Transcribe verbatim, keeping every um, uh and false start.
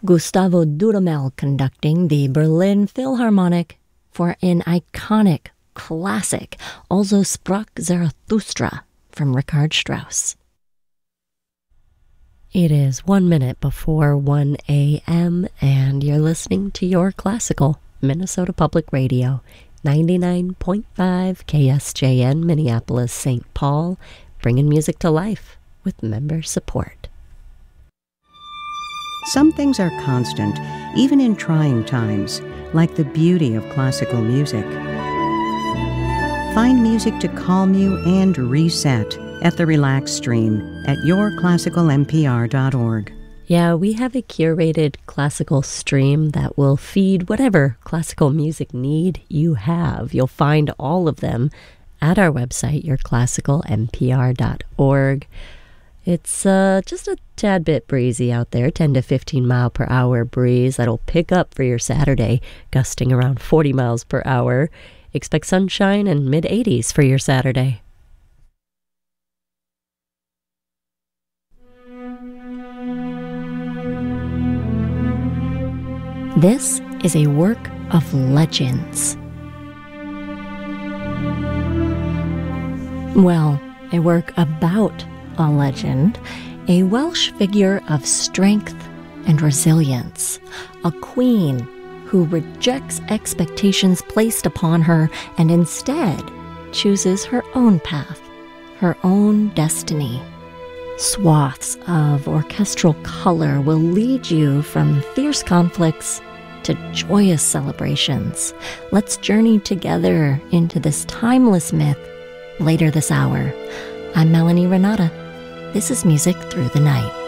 Gustavo Dudamel conducting the Berlin Philharmonic for an iconic classic, Also sprach Zarathustra, from Richard Strauss. It is one minute before one a.m., and you're listening to Your Classical, Minnesota Public Radio, ninety-nine point five K S J N, Minneapolis, Saint Paul, bringing music to life with member support. Some things are constant, even in trying times, like the beauty of classical music. Find music to calm you and reset at the Relax Stream at your classical m p r dot org. Yeah, we have a curated classical stream that will feed whatever classical music need you have. You'll find all of them at our website, your classical m p r dot org. It's uh, just a tad bit breezy out there, ten to fifteen mile per hour breeze that'll pick up for your Saturday, gusting around forty miles per hour. Expect sunshine and mid eighties for your Saturday. This is a work of legends. Well, a work about a legend, a Welsh figure of strength and resilience, a queen who rejects expectations placed upon her and instead chooses her own path, her own destiny. Swaths of orchestral color will lead you from fierce conflicts to joyous celebrations. Let's journey together into this timeless myth later this hour. I'm Melanie Renata. This is Music Through the Night.